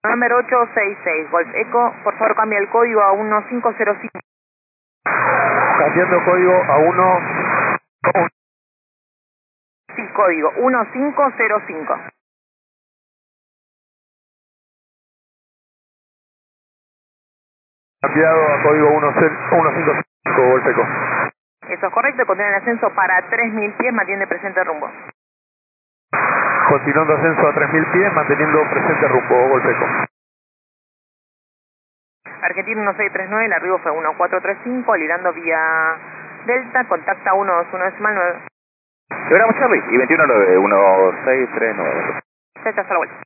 Número 866, Golf Eco, por favor cambia el código a 1505. Cambiando código a 1. Sí, código 1505. Cambiado a código 155, Golf Eco. Eso es correcto, contiene el ascenso para 3000 pies, mantiene presente rumbo. Continuando ascenso a 3000 pies, manteniendo presente rumbo, Golf Eco. Argentina 1639, el arribo fue 1435, liberando vía Delta, contacta 121.9. Logramos Charlie y 219, 1639. Fecha hasta la vuelta.